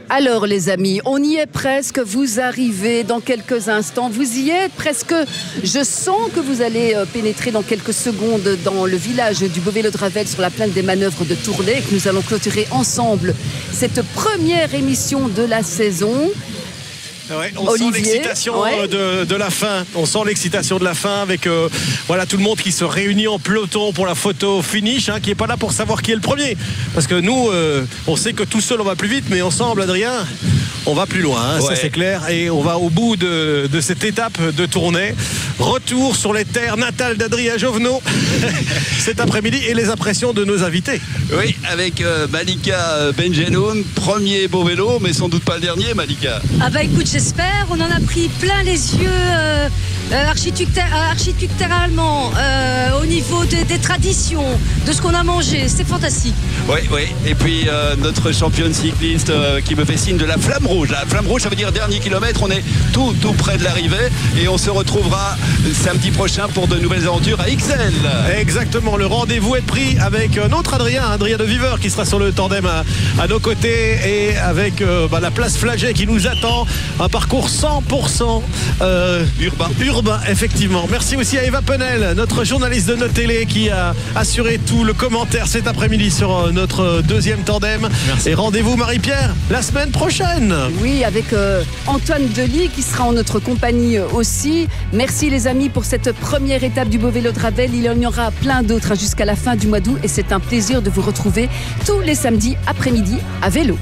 Alors les amis, on y est presque, vous arrivez dans quelques instants, vous y êtes presque, je sens que vous allez pénétrer dans quelques secondes dans le village du Beau-Vélo de Ravel sur la plaine des manœuvres de Tournai et que nous allons clôturer ensemble cette première émission de la saison. Ouais, on Olivier, sent l'excitation de la fin. On sent l'excitation de la fin avec voilà, tout le monde qui se réunit en peloton pour la photo finish, qui n'est pas là pour savoir qui est le premier. Parce que nous, on sait que tout seul on va plus vite, mais ensemble, Adrien, on va plus loin, ça c'est clair. Et on va au bout de cette étape de Tournai. Retour sur les terres natales d'Adrien Jovenot cet après-midi et les impressions de nos invités. Oui, avec Malika Benjenoun, premier beau vélo, mais sans doute pas le dernier, Malika. Ah bah écoute, j'espère, on en a pris plein les yeux architecturalement, au niveau des traditions, de ce qu'on a mangé, c'est fantastique. Oui, et puis notre championne cycliste qui me fait signe de la flamme rouge. La flamme rouge, ça veut dire dernier kilomètre, on est tout près de l'arrivée et on se retrouvera samedi prochain pour de nouvelles aventures à XL. Exactement, le rendez-vous est pris avec notre Adrien de Viver qui sera sur le tandem à nos côtés et avec la place Flagey qui nous attend. Un parcours 100% urbain, effectivement. Merci aussi à Eva Penel, notre journaliste de notre télé qui a assuré tout le commentaire cet après-midi sur notre deuxième tandem. Merci. Et rendez-vous Marie-Pierre la semaine prochaine. Oui, avec Antoine Delis qui sera en notre compagnie aussi. Merci les amis pour cette première étape du Beau-Vélo de Ravel. Il y en aura plein d'autres jusqu'à la fin du mois d'août et c'est un plaisir de vous retrouver tous les samedis après-midi à vélo.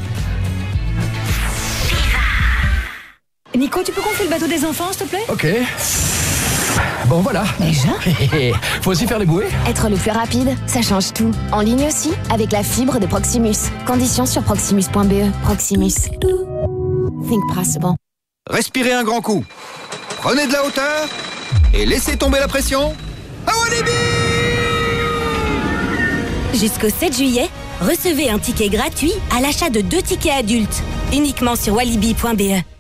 Nico, tu peux gonfler le bateau des enfants, s'il te plaît? Ok. Bon, voilà. Déjà? Faut aussi faire les bouées. Être le plus rapide, ça change tout. En ligne aussi, avec la fibre de Proximus. Conditions sur proximus.be. Proximus. Think possible. Respirez un grand coup. Prenez de la hauteur et laissez tomber la pression. À Walibi! Jusqu'au 7 juillet, recevez un ticket gratuit à l'achat de 2 tickets adultes. Uniquement sur walibi.be.